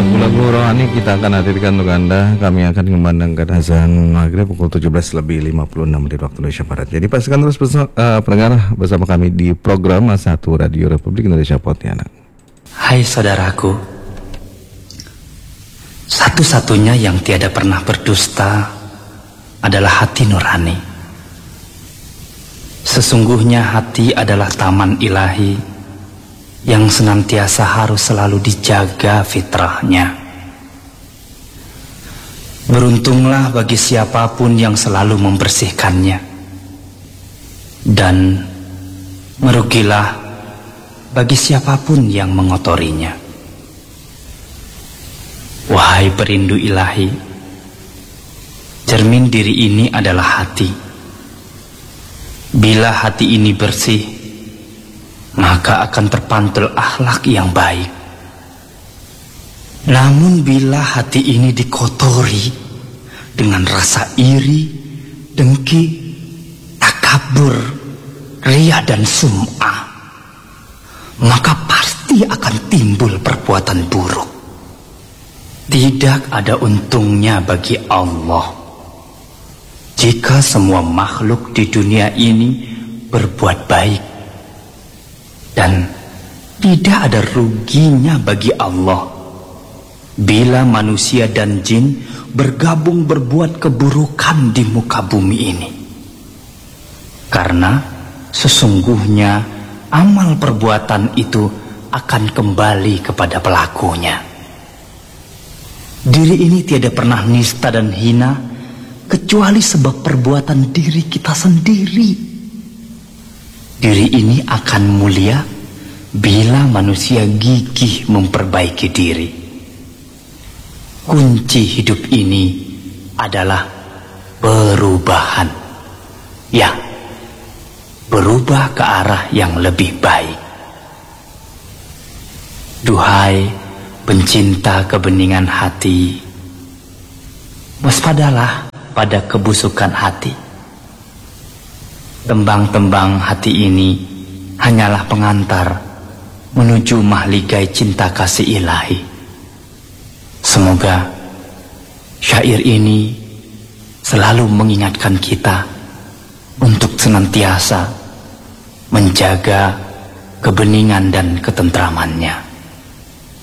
Lagu rohani kita akan hadirkan untuk Anda. Kami akan memandangkan azan maghrib pukul 17:56 waktu Indonesia Barat. Jadi pastikan terus pendengar bersama kami di program A1 Radio Republik Indonesia Pontianak. Hai saudaraku, satu-satunya yang tiada pernah berdusta adalah hati nurani. Sesungguhnya hati adalah taman ilahi yang senantiasa harus selalu dijaga fitrahnya. Beruntunglah bagi siapapun yang selalu membersihkannya, dan merugilah bagi siapapun yang mengotorinya. Wahai perindu ilahi, cermin diri ini adalah hati. Bila hati ini bersih, maka akan terpantul akhlak yang baik. Namun bila hati ini dikotori dengan rasa iri, dengki, takabur, riya dan sum'ah, maka pasti akan timbul perbuatan buruk. Tidak ada untungnya bagi Allah jika semua makhluk di dunia ini berbuat baik, dan tidak ada ruginya bagi Allah bila manusia dan jin bergabung berbuat keburukan di muka bumi ini. Karena sesungguhnya amal perbuatan itu akan kembali kepada pelakunya. Diri ini tiada pernah nista dan hina kecuali sebab perbuatan diri kita sendiri. Diri ini akan mulia bila manusia gigih memperbaiki diri. Kunci hidup ini adalah perubahan. Ya, berubah ke arah yang lebih baik. Duhai pencinta kebeningan hati, waspadalah pada kebusukan hati. Tembang-tembang hati ini hanyalah pengantar menuju mahligai cinta kasih ilahi. Semoga syair ini selalu mengingatkan kita untuk senantiasa menjaga kebeningan dan ketentramannya.